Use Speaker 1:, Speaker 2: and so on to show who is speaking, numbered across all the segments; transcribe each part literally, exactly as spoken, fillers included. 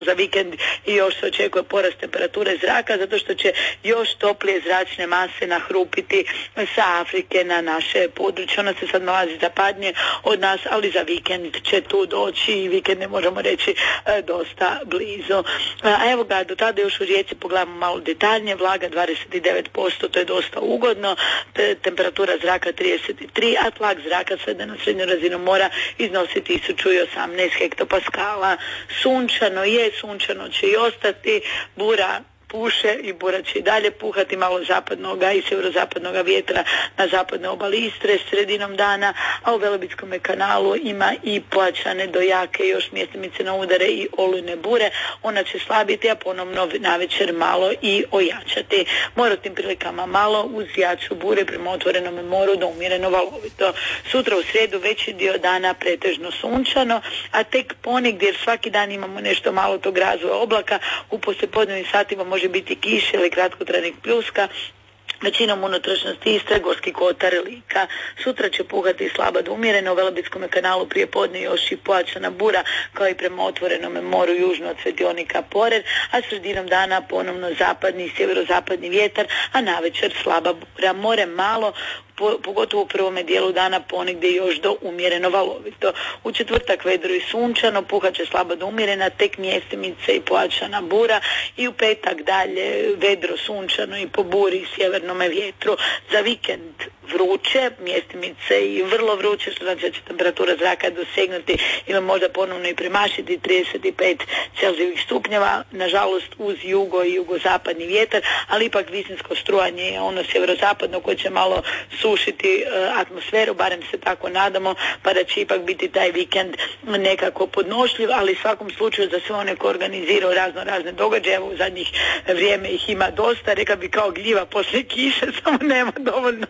Speaker 1: za vikend i još se očekuje porast temperature zraka zato što će još toplije zračne mase nahrupiti sa Afrike na naše područje. Ona se sad nalazi zapadnije od nas, ali za vikend će tu doći i vikend ne možemo reći dosta blizu. A evo ga, do tada još u Rijeci pogledamo malo detaljnije, vlaga dvadeset devet posto, to je dosta ugodno, te, temperatura zraka trideset tri, a tlak zraka sve na srednju razinu mora iznosi tisuću osamnaest hektopaskala. Sunčano je, sunčano će i ostati, bura puše i bura će i dalje puhati, malo zapadnog i sjeverozapadnog vjetra na zapadne obali Istre sredinom dana, a u Velebitskom kanalu ima i pojačane do jake još mjestimice na udare i olujne bure. Ona će slabiti, a ponovno navečer malo i ojačati. Mora tim prilikama malo uz jaču bure prema otvorenom moru do umjereno valovito. Sutra u srijedu veći dio dana pretežno sunčano, a tek ponegdje jer svaki dan imamo nešto malo tog razvoja oblaka, u poslijepodnevnim satima može biti kiše ili kratkotrajnih pljuska, većinom unutrašnjosti Istre, Gorski kotar, Lika. Sutra će puhati slaba do umjereno, u Velebitskom kanalu prije podne još i pojačana bura, kao i prema otvorenom moru južno od Svetionika Pored, a sredinom dana ponovno zapadni i sjeverozapadni vjetar, a navečer slaba bura. More malo, pogotovo u prvome dijelu dana ponegdje još do umjereno valovito. U četvrtak vedro i sunčano, puhat će slabo do umjerena, tek mjestimice i pojačana bura, i u petak dalje vedro, sunčano i po buri i sjevernome vjetru. Za vikend vruće, mjestimice i vrlo vruće, što znači da će temperatura zraka dosegnuti ili možda ponovno i premašiti trideset pet Celzijevih stupnjeva, nažalost uz jugo i jugozapadni vjetar, ali ipak visinsko strujanje je ono sjeverozapadno koje će malo sušiti uh, atmosferu, barem se tako nadamo, pa da će ipak biti taj vikend nekako podnošljiv, ali u svakom slučaju za sve one koji organiziraju razno razne događaje, evo u zadnjih vrijeme ih ima dosta, reka bi kao gljiva poslije kiše, samo nema dovoljno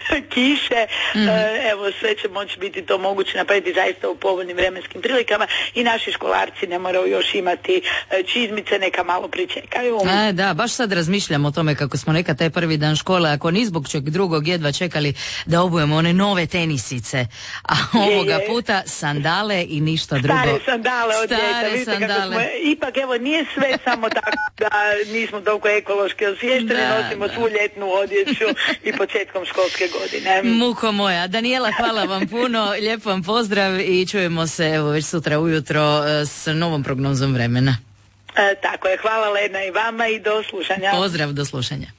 Speaker 1: kiše, mm. e, evo sve će moći biti to moguće napraviti zaista u povoljnim vremenskim prilikama i naši školarci ne moraju još imati čizmice, neka malo pričekaju.
Speaker 2: E, da, baš sad razmišljam o tome kako smo nekad taj prvi dan škole, ako ni zbog čeg drugog jedva čekali da obujemo one nove tenisice, a ovoga je, je. puta sandale i ništa drugo.
Speaker 1: Stare sandale od
Speaker 2: Stare
Speaker 1: djeta,
Speaker 2: sandale.
Speaker 1: Smo, ipak evo nije sve samo tako da nismo toliko ekološki osviješteni, nosimo da. svu ljetnu odjeću i početkom školske godine.
Speaker 2: Muko moja. Daniela, hvala vam puno, lijep vam pozdrav i čujemo se evo već sutra ujutro s novom prognozom vremena.
Speaker 1: E, tako je, hvala Lena i vama i do slušanja.
Speaker 2: Pozdrav, do slušanja.